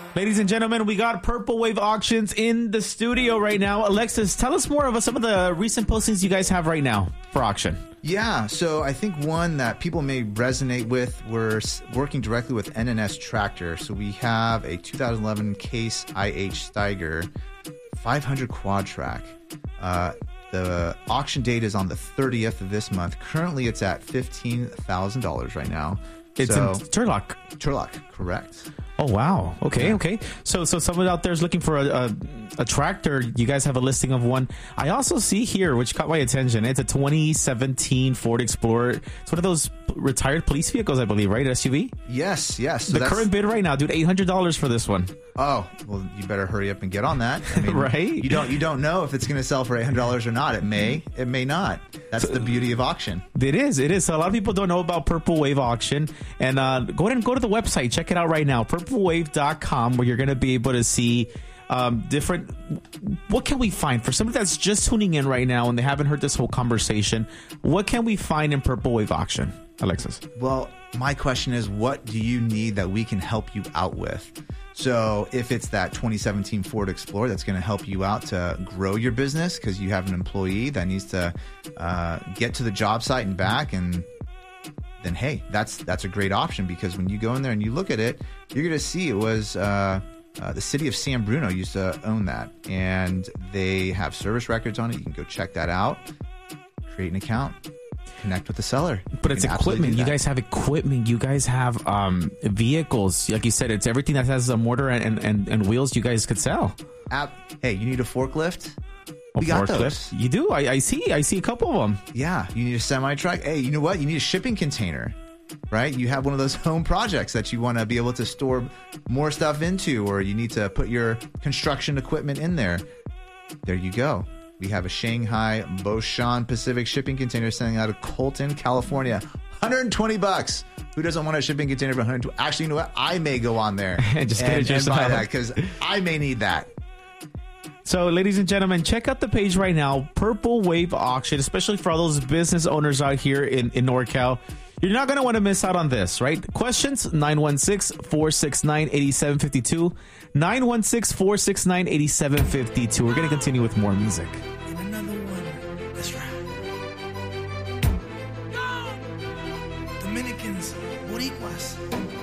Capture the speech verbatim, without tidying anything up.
Ladies and gentlemen, we got Purple Wave Auctions in the studio right now. Alexis, tell us more about some of the recent postings you guys have right now for auction. Yeah, so I think one that people may resonate with, we're working directly with N N S Tractor. So we have a two thousand eleven Case I H Steiger five hundred quad track. Uh, the auction date is on the thirtieth of this month. Currently, it's at fifteen thousand dollars right now. It's so, in Turlock. Turlock, correct. Oh, wow. Okay, yeah. okay. So so someone out there is looking for a, a, a tractor. You guys have a listing of one. I also see here, which caught my attention, it's a twenty seventeen Ford Explorer. It's one of those retired police vehicles, I believe, right? S U V? Yes, yes. So the current bid right now, dude, eight hundred dollars for this one. Oh, well, you better hurry up and get on that. I mean, right? You don't you don't know if it's going to sell for eight hundred dollars or not. It may, it may not. That's so, the beauty of auction. It is, it is. So a lot of people don't know about Purple Wave Auction. And uh, go ahead and go to the website. Check it out right now, purple wave dot com, where you're going to be able to see um, different... What can we find? For somebody that's just tuning in right now and they haven't heard this whole conversation, what can we find in Purple Wave Auction, Alexis? Well, my question is, what do you need that we can help you out with? So if it's that twenty seventeen Ford Explorer that's going to help you out to grow your business because you have an employee that needs to uh, get to the job site and back, and then hey, that's that's a great option, because when you go in there and you look at it, you're going to see it was uh, uh, the city of San Bruno used to own that, and they have service records on it. You can go check that out, create an account, connect with the seller. But it's equipment. You guys have equipment. You guys have um, vehicles. Like you said, it's everything that has a motor and, and, and wheels you guys could sell. App, hey, you need a forklift? A we got those. You do? I, I see. I see a couple of them. Yeah. You need a semi-truck? Hey, you know what? You need a shipping container, right? You have one of those home projects that you want to be able to store more stuff into, or you need to put your construction equipment in there. There you go. We have a Shanghai Boshan Pacific shipping container sending out of Colton, California. one hundred twenty bucks. Who doesn't want a shipping container for one hundred twenty? Actually, you know what? I may go on there and just and, get it and buy that, because I may need that. So, ladies and gentlemen, check out the page right now, Purple Wave Auction, especially for all those business owners out here in, in NorCal. You're not going to want to miss out on this, right? Questions, nine one six, four six nine, eight seven five two. nine one six, four six nine, eight seven five two. We're going to continue with more music.